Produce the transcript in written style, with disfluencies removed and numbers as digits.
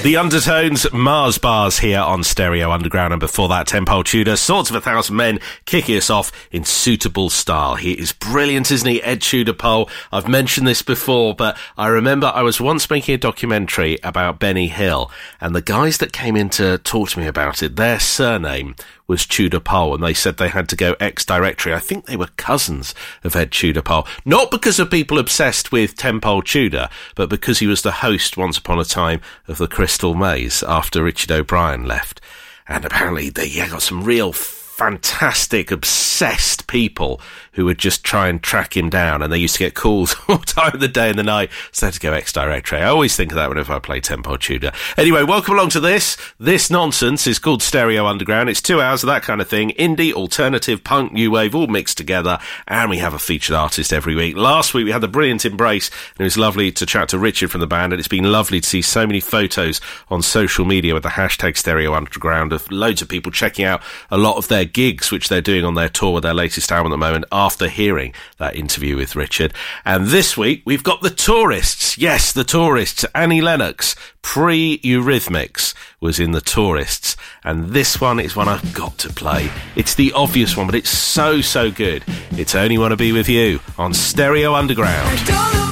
The Undertones, Mars Bars here on Stereo Underground, and before that, Tempole Tudor, Swords of a Thousand Men, kicking us off in suitable style. He is brilliant, isn't he, Ed Tudor-Pole? I've mentioned this before, but I remember I was once making a documentary about Benny Hill, and the guys that came in to talk to me about it, their surname was Tudor-Pole, and they said they had to go ex-directory. I think they were cousins of Ed Tudor-Pole. Not because of people obsessed with Tempole Tudor, but because he was the host once upon a time of the Crystal Maze after Richard O'Brien left. And apparently they got some real fantastic, obsessed people who would just try and track him down, and they used to get calls all the time of the day and the night, so they had to go ex-directory. I always think of that whenever I play Tempole Tudor. Anyway, welcome along to this. This nonsense is called Stereo Underground. It's 2 hours of that kind of thing. Indie, alternative, punk, new wave, all mixed together, and we have a featured artist every week. Last week we had the brilliant Embrace, and it was lovely to chat to Richard from the band, and it's been lovely to see so many photos on social media with the hashtag Stereo Underground of loads of people checking out a lot of their gigs, which they're doing on their tour with their latest album at the moment, after hearing that interview with Richard. And this week, we've got the Tourists. Yes, the Tourists. Annie Lennox, pre-Eurythmics, was in the Tourists. And this one is one I've got to play. It's the obvious one, but it's so, so good. It's Only Want to Be With You on Stereo Underground.